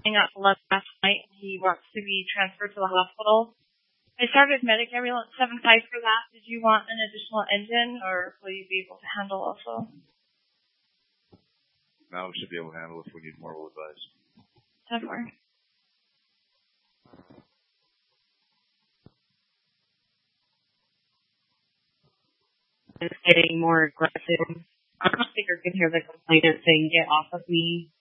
got left last night. He wants to be transferred to the hospital. I started Medic Ambulance 7.5 for that. Did you want an additional engine, or will you be able to handle also? No, we should be able to handle it. If we need more, we'll advise. 10-4. It's getting more aggressive. I don't think you can hear the complainant saying, "Get off of me."